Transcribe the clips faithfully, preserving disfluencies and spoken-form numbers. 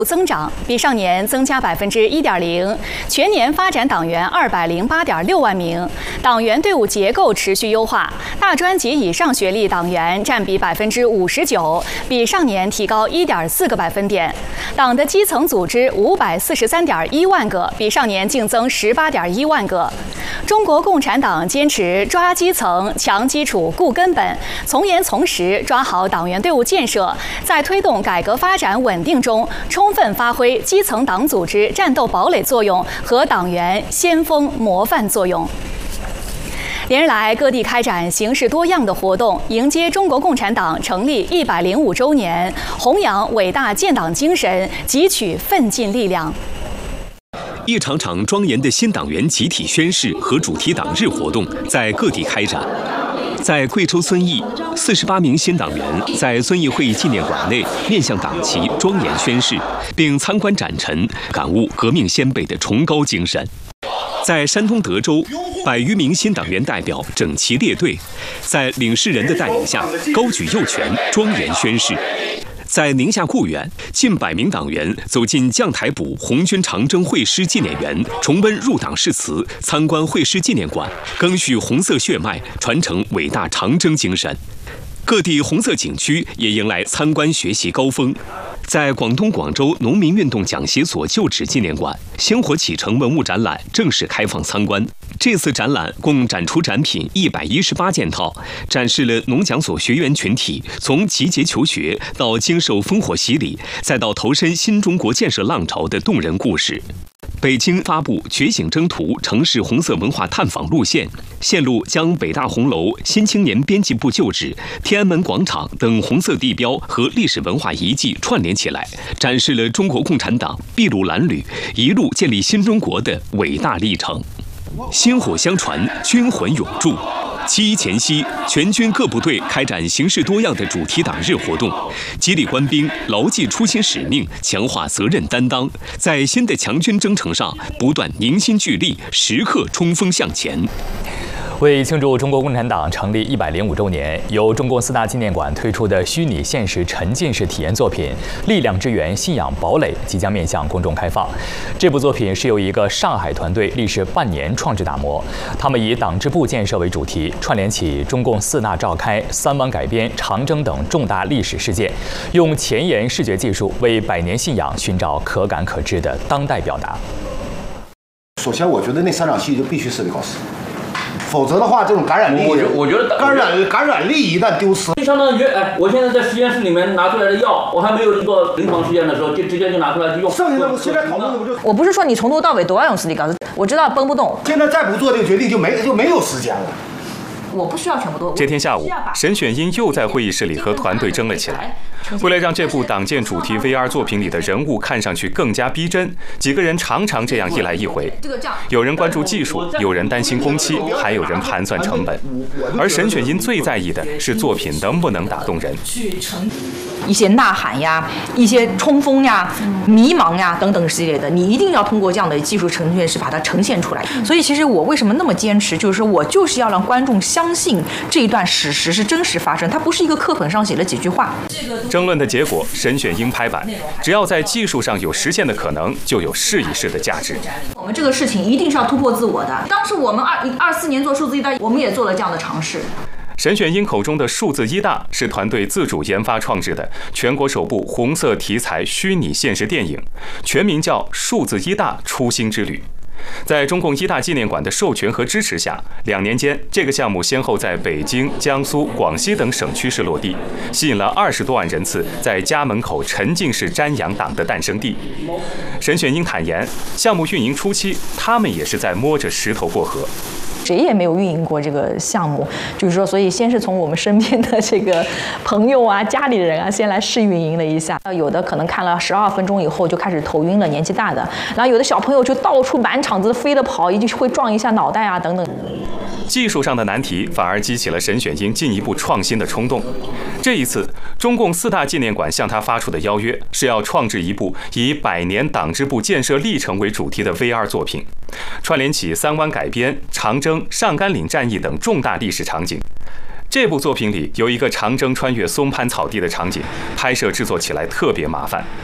增长，比上年增加百分之一点零，全年发展党员二百零八点六万名，党员队伍结构持续优化，大专及以上学历党员占比百分之五十九，比上年提高一点四个百分点。党的基层组织五百四十三点一万个，比上年净增十八点一万个。中国共产党坚持抓基层、强基础、固根本，从严从实抓好党员队伍建设，在推动改革发展稳定中，充分发挥基层党组织战斗堡垒作用和党员先锋模范作用。连日来，各地开展形式多样的活动，迎接中国共产党成立一百零五周年，弘扬伟大建党精神，汲取奋进力量。 一场场庄严的新党员集体宣誓和主题党日活动在各地开展。在贵州遵义，四十八名新党员在遵义会纪念馆内面向党旗庄严宣誓，并参观展陈，感悟革命先辈的崇高精神。在山东德州，百余名新党员代表整齐列队，在领事人的带领下高举右拳，庄严宣誓。在宁夏固原，近百名党员走进将台堡红军长征会师纪念园，重温入党誓词，参观会师纪念馆，赓续红色血脉，传承伟大长征精神。各地红色景区也迎来参观学习高峰。在广东广州农民运动讲习所旧址纪念馆，星火启程文物展览正式开放参观。这次展览共展出展品一百一十八件套，展示了农讲所学员群体从集结求学到经受烽火洗礼，再到投身新中国建设浪潮的动人故事。北京发布《觉醒征途城市红色文化探访路线》，线路将北大红楼、新青年编辑部旧址、天安门广场等红色地标和历史文化遗迹串联起来，展示了中国共产党筚路蓝缕一路建立新中国的伟大历程。薪火相传，军魂永驻。七一前夕，全军各部队开展形式多样的主题党日活动，激励官兵牢记初心使命，强化责任担当，在新的强军征程上不断凝心聚力，时刻冲锋向前。 为庆祝中国共产党成立一百零五周年，由中共四大纪念馆推出的虚拟现实沉浸式体验作品《力量之源信仰堡垒》即将面向公众开放。这部作品是由一个上海团队历时半年创制打磨，他们以党支部建设为主题，串联起中共四大召开、三湾改编、长征等重大历史事件，用前沿视觉技术为百年信仰寻找可感可知的当代表达。 首先，我觉得那三场戏就必须设备考试。否则的话，这种感染力， 我我觉得感染感染力一旦丢失， 就相当于哎，我现在在实验室里面拿出来的药，我还没有做临床实验的时候，就直接就拿出来就用。 剩下的现在讨论的不就？ 我不是说你从头到尾都要用实体稿子，我知道崩不动。 现在再不做这个决定，就没就没有时间了。 我不需要全部都。 这天下午，沈选英又在会议室里和团队争了起来。为了让这部党建主题 V R 作品里的人物看上去更加逼真，几个人常常这样一来一回。有人关注技术，有人担心工期，还有人盘算成本。而沈选英最在意的是作品能不能打动人。 一些呐喊呀，一些冲锋呀、迷茫呀等等系列的，你一定要通过这样的技术呈现是把它呈现出来。所以其实我为什么那么坚持，就是说我就是要让观众相信这一段史实是真实发生，它不是一个课本上写了几句话。 争论的结果，沈选英拍板，只要在技术上有实现的可能，就有试一试的价值。 我们这个事情一定是要突破自我的。当时我们二二四年做数字一大，我们也做了这样的尝试。 沈选英口中的数字一大是团队自主研发创制的全国首部红色题材虚拟现实电影，全名叫《数字一大初心之旅》。在中共一大纪念馆的授权和支持下，两年间，这个项目先后在北京、江苏、广西等省区市落地，吸引了二十多万人次在家门口沉浸式瞻仰党的诞生地。沈选英坦言，项目运营初期，他们也是在摸着石头过河。 谁也没有运营过这个项目，就是说，所以先是从我们身边的这个朋友啊、家里人啊，先来试运营了一下。有的可能看了十二分钟以后就开始头晕了，年纪大的；然后有的小朋友就到处满场子飞的跑，一定会撞一下脑袋啊等等。 技术上的难题反而激起了沈选英进一步创新的冲动。这一次，中共四大纪念馆向他发出的邀约是要创制一部以百年党支部建设历程为主题的 V R 作品，串联起三湾改编、长征、上甘岭战役等重大历史场景。这部作品里有一个长征穿越松潘草地的场景，拍摄制作起来特别麻烦。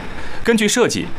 根据设计，